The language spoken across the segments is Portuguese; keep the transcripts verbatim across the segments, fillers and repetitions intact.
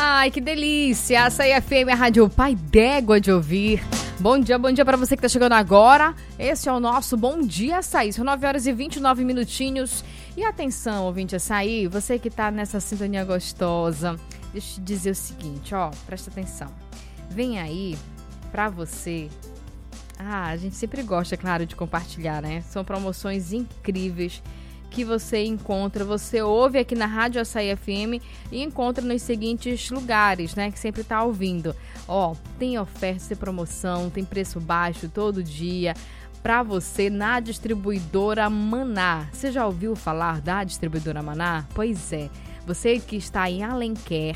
Ai, que delícia! Açaí F M, a rádio Pai d'Égua de ouvir. Bom dia, bom dia para você que tá chegando agora. Esse é o nosso Bom Dia Açaí. São nove horas e vinte e nove minutinhos. E atenção, ouvinte Açaí, você que tá nessa sintonia gostosa. Deixa eu te dizer o seguinte, ó, presta atenção. Vem aí pra você. Ah, a gente sempre gosta, claro, de compartilhar, né? São promoções incríveis que você encontra, você ouve aqui na Rádio Açaí F M e encontra nos seguintes lugares, né, que sempre tá ouvindo. Ó, tem oferta, tem promoção, tem preço baixo todo dia para você na distribuidora Maná. Você já ouviu falar da distribuidora Maná? Pois é, você que está em Alenquer,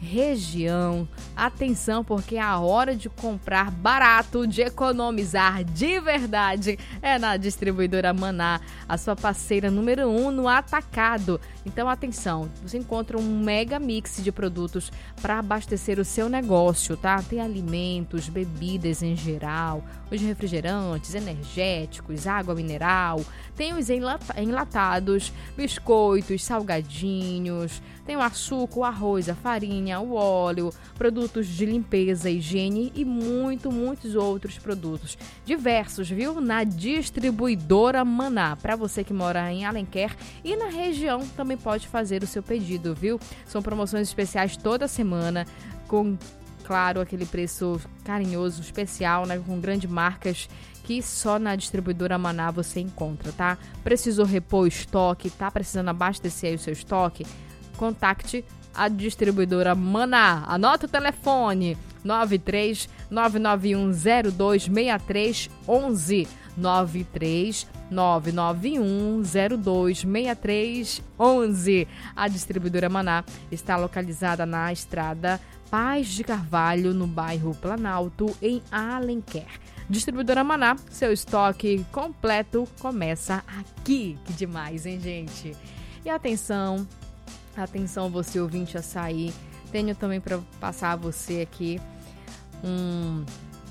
região, atenção, porque é a hora de comprar barato, de economizar de verdade é na distribuidora Maná, a sua parceira número um no atacado. Então atenção, você encontra um mega mix de produtos para abastecer o seu negócio, tá? Tem alimentos, bebidas em geral, os refrigerantes, energéticos, água mineral, tem os enlatados, biscoitos, salgadinhos, tem o açúcar, o arroz, a farinha, o óleo, produtos de limpeza, higiene e muito, muitos outros produtos. Diversos, viu? Na distribuidora Maná. Para você que mora em Alenquer e na região também pode fazer o seu pedido, viu? São promoções especiais toda semana, com, claro, aquele preço carinhoso, especial, né? Com grandes marcas que só na distribuidora Maná você encontra, tá? Precisou repor estoque, tá precisando abastecer aí o seu estoque? Contacte a distribuidora Maná. Anota o telefone nove três nove nove um zero dois seis três um um nove três nove nove um zero dois seis três um um. A distribuidora Maná está localizada na estrada Paz de Carvalho, no bairro Planalto, em Alenquer. Distribuidora Maná, seu estoque completo começa aqui. Que demais, hein, gente? E atenção, atenção você ouvinte Açaí, tenho também para passar a você aqui um,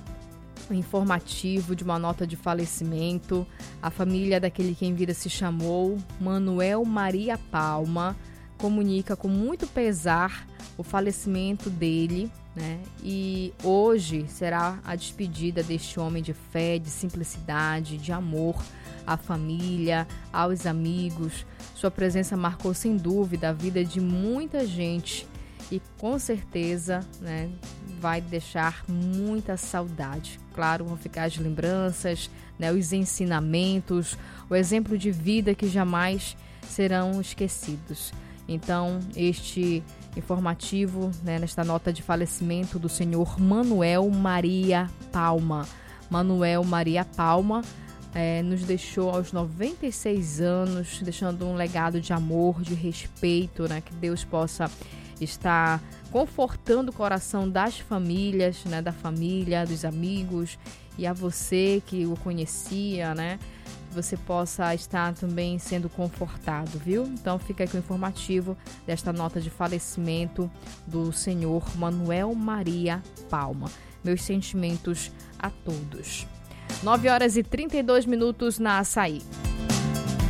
um informativo de uma nota de falecimento. A família daquele quem vida se chamou Manuel Maria Palma comunica com muito pesar o falecimento dele, né? E hoje será a despedida deste homem de fé, de simplicidade, de amor à família, aos amigos. Sua presença marcou sem dúvida a vida de muita gente e com certeza, né, vai deixar muita saudade. Claro, vão ficar as lembranças, né, os ensinamentos, o exemplo de vida que jamais serão esquecidos. Então, este informativo, né, nesta nota de falecimento do senhor Manuel Maria Palma. Manuel Maria Palma É, nos deixou aos noventa e seis anos, deixando um legado de amor, de respeito, né? Que Deus possa estar confortando o coração das famílias, né? Da família, dos amigos, e a você que o conhecia, né? Você possa estar também sendo confortado, viu? Então fica aqui o informativo desta nota de falecimento do senhor Manuel Maria Palma. Meus sentimentos a todos. nove horas e trinta e dois minutos na Açaí.